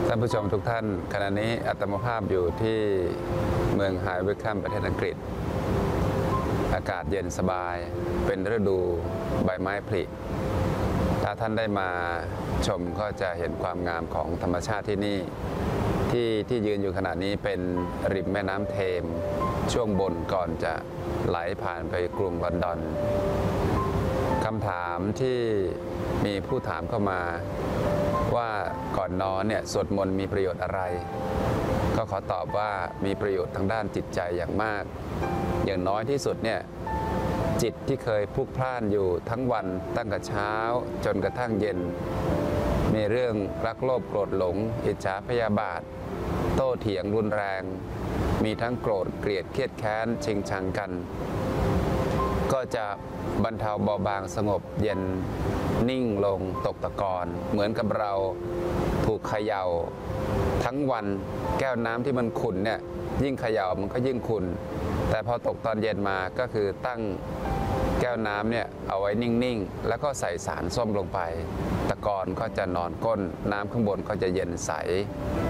ท่านผู้ชมทุกท่านขณะนี้อาตมาภาพอยู่ที่เมืองไฮวิคคัมประเทศอังกฤษอากาศเย็นสบายเป็นฤดูใบไม้ผลิถ้าท่านได้มาชมก็จะเห็นความงามของธรรมชาติที่นี่ที่ยืนอยู่ขณะนี้เป็นริมแม่น้ำเทมช่วงบนก่อนจะไหลผ่านไปกรุงลอนดอนคำถามที่มีผู้ถามเข้ามาว่าก่อนนอนเนี่ยสวดมนต์มีประโยชน์อะไรก็ขอตอบว่ามีประโยชน์ทางด้านจิตใจอย่างมากอย่างน้อยที่สุดเนี่ยจิตที่เคยพลุกพล่านอยู่ทั้งวันตั้งแต่เช้าจนกระทั่งเย็นมีเรื่องรักโลภโกรธหลงอิจฉาพยาบาทโต้เถียงรุนแรงมีทั้งโกรธเกลียดเครียดแค้นชิงชังกันก็จะบรรเทาเบาบางสงบเย็นนิ่งลงตกตะกอนเหมือนกับเราถูกเขย่าทั้งวันแก้วน้ำที่มันขุ่นเนี่ยยิ่งเขย่ามันก็ยิ่งขุ่นแต่พอตกตอนเย็นมาก็คือตั้งแก้วน้ำเนี่ยเอาไว้นิ่งๆแล้วก็ใส่สารส้มลงไปตะกอนก็จะนอนก้นน้ำข้างบนก็จะเย็นใส